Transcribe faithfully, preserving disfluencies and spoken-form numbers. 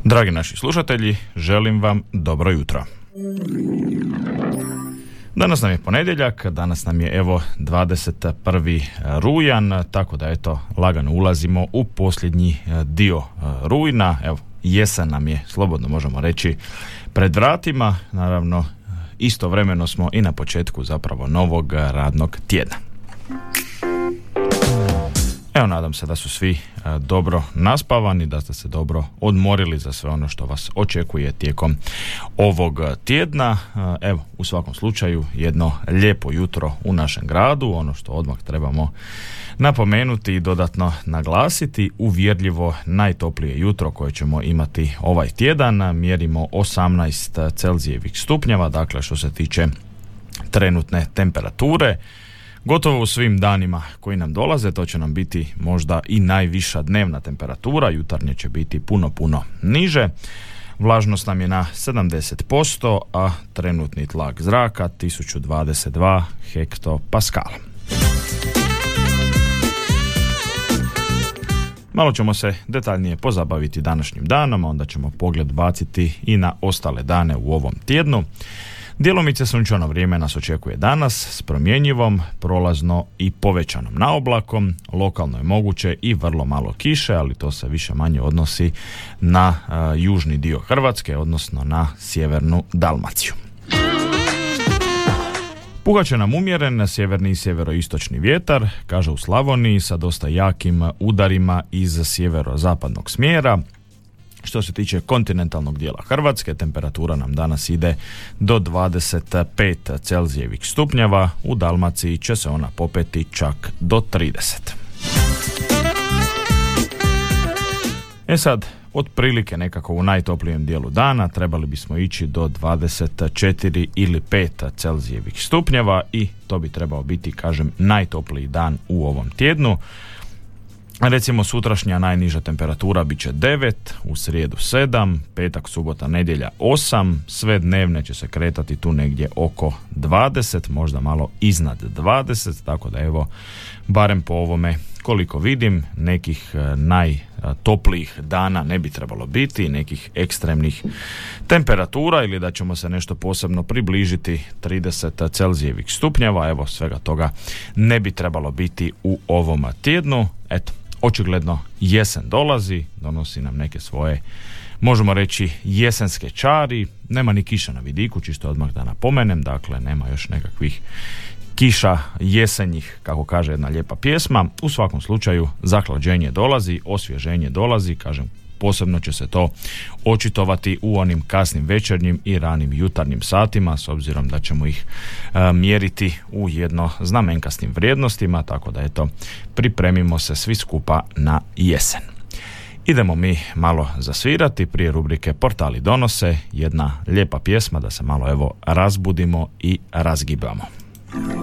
Dragi naši slušatelji, želim vam dobro jutro. Danas nam je ponedjeljak, danas nam je evo dvadeset prvi rujan, tako da eto lagano ulazimo u posljednji dio rujna. Evo, jesen nam je, slobodno možemo reći, pred vratima. Naravno, istovremeno smo i na početku zapravo novog radnog tjedna. Evo, nadam se da su svi a, dobro naspavani, da ste se dobro odmorili za sve ono što vas očekuje tijekom ovog tjedna. A, evo, u svakom slučaju jedno lijepo jutro u našem gradu, ono što odmah trebamo napomenuti i dodatno naglasiti, uvjerljivo najtoplije jutro koje ćemo imati ovaj tjedan. Mjerimo osamnaest Celzijevih stupnjeva, dakle što se tiče trenutne temperature. Gotovo u svim danima koji nam dolaze, to će nam biti možda i najviša dnevna temperatura, jutarnje će biti puno, puno niže. Vlažnost nam je na sedamdeset posto, a trenutni tlak zraka tisuću dvadeset dva hektopaskala. Malo ćemo se detaljnije pozabaviti današnjim danom, onda ćemo pogled baciti i na ostale dane u ovom tjednu. Djelomice sunčano vrijeme nas očekuje danas s promjenjivom, prolazno i povećanom naoblakom. Lokalno je moguće i vrlo malo kiše, ali to se više manje odnosi na uh, južni dio Hrvatske, odnosno na sjevernu Dalmaciju. Puhat će nam umjeren sjeverni i sjeveroistočni vjetar, kaže u Slavoniji, sa dosta jakim udarima iz sjeverozapadnog smjera. Što se tiče kontinentalnog dijela Hrvatske, temperatura nam danas ide do dvadeset pet Celzijevih stupnjeva, u Dalmaciji će se ona popeti čak do trideset. E sad, otprilike nekako u najtoplijem dijelu dana trebali bismo ići do dvadeset četiri ili pet Celzijevih stupnjeva i to bi trebao biti, kažem, najtopliji dan u ovom tjednu. Recimo sutrašnja najniža temperatura bit će devet, u srijedu sedam, petak, subota, nedjelja osam, sve dnevne će se kretati tu negdje oko dvadeset, možda malo iznad dvadeset, tako da evo, barem po ovome koliko vidim, nekih najtoplijih dana ne bi trebalo biti, nekih ekstremnih temperatura ili da ćemo se nešto posebno približiti trideset Celzijevih stupnjeva, evo svega toga ne bi trebalo biti u ovom tjednu. Eto, očigledno jesen dolazi, donosi nam neke svoje, možemo reći, jesenske čari. Nema ni kiša na vidiku, čisto odmah da napomenem, dakle nema još nekakvih kiša jesenjih, kako kaže jedna lijepa pjesma. U svakom slučaju zahlađenje dolazi, osvježenje dolazi, kažem, posebno će se to očitovati u onim kasnim večernjim i ranim jutarnjim satima, s obzirom da ćemo ih e, mjeriti u jedno znamenkastim vrijednostima, tako da eto, pripremimo se svi skupa na jesen. Idemo mi malo zasvirati prije rubrike Portali donose, jedna lijepa pjesma da se malo evo razbudimo i razgibamo.